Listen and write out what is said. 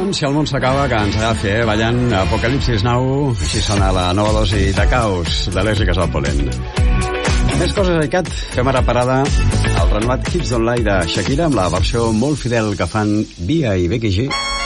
Ballant, si el món s'acaba, que ens agafi, ballant Apocalipsis Now, així sona la nova dosi de caos de Lèsiques al Polen. Més coses, Aicat, fem ara parada al renovat Hips Don't Lie de Shakira amb la versió molt fidel que fan Bia i Becky G